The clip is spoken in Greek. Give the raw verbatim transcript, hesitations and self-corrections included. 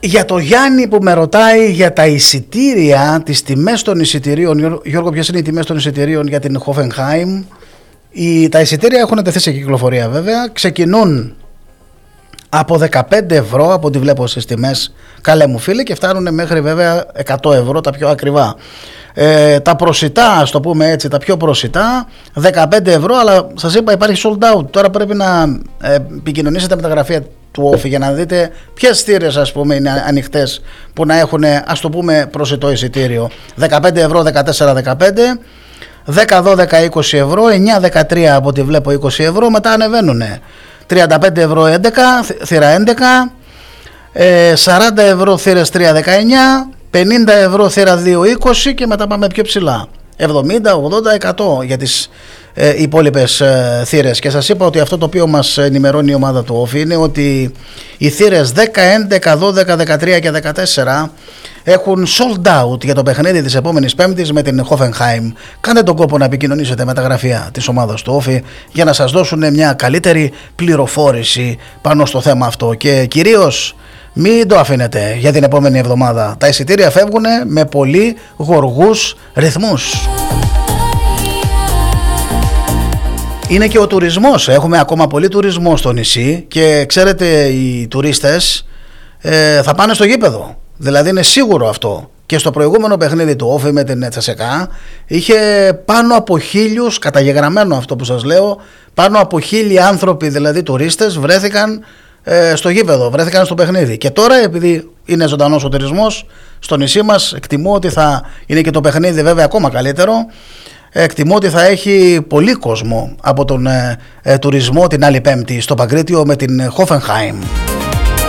Για το Γιάννη που με ρωτάει για τα εισιτήρια, τις τιμές των εισιτηρίων, Γιώργο, ποιες είναι οι τιμές των εισιτηρίων για την Hoffenheim? Οι, τα εισιτήρια έχουν τεθεί σε κυκλοφορία βέβαια, ξεκινούν από δεκαπέντε ευρώ από ό,τι βλέπω στις τιμές, καλέ μου φίλε, και φτάνουν μέχρι βέβαια εκατό ευρώ τα πιο ακριβά. Ε, τα προσιτά, ας το πούμε έτσι, τα πιο προσιτά δεκαπέντε ευρώ, αλλά σας είπα υπάρχει sold out. Τώρα πρέπει να ε, επικοινωνήσετε με τα γραφεία του Όφη για να δείτε ποιες θύρες, ας πούμε, είναι ανοιχτές που να έχουν, ας το πούμε, προσιτό εισιτήριο. Δεκαπέντε ευρώ, δεκατέσσερα δεκαπέντε, δέκα δώδεκα είκοσι ευρώ, εννιά δεκατρία από ό,τι βλέπω είκοσι ευρώ, μετά ανεβαίνουν τριάντα πέντε ευρώ έντεκα, θύρα έντεκα, ε, σαράντα ευρώ θύρες τρία δεκαεννιά, πενήντα ευρώ θύρα δύο είκοσι και μετά πάμε πιο ψηλά, εβδομήντα, ογδόντα, εκατό για τις ε, υπόλοιπες ε, θύρες. Και σας είπα ότι αυτό το οποίο μας ενημερώνει η ομάδα του Όφη είναι ότι οι θύρες δέκα, έντεκα, δώδεκα, δεκατρία και δεκατέσσερα έχουν sold out για το παιχνίδι της επόμενης Πέμπτης με την Hoffenheim. Κάντε τον κόπο να επικοινωνήσετε με τα γραφεία της ομάδας του Όφη για να σας δώσουν μια καλύτερη πληροφόρηση πάνω στο θέμα αυτό. Και κυρίως μην το αφήνετε για την επόμενη εβδομάδα. Τα εισιτήρια φεύγουν με πολύ γοργούς ρυθμούς. Είναι και ο τουρισμός. Έχουμε ακόμα πολύ τουρισμό στο νησί και ξέρετε, οι τουρίστες ε, θα πάνε στο γήπεδο. Δηλαδή είναι σίγουρο αυτό. Και στο προηγούμενο παιχνίδι του Όφη με την Τσεσεκά είχε πάνω από χίλιους, καταγεγραμμένο αυτό που σας λέω, πάνω από χίλιοι άνθρωποι, δηλαδή τουρίστες, βρέθηκαν ε, στο γήπεδο, βρέθηκαν στο παιχνίδι. Και τώρα, επειδή είναι ζωντανός ο τουρισμός στο νησί μας, εκτιμώ ότι θα είναι και το παιχνίδι βέβαια ακόμα καλύτερο. Εκτιμώ ότι θα έχει πολύ κόσμο από τον ε, ε, τουρισμό την άλλη Πέμπτη στο Παγκρίτιο με την Hoffenheim.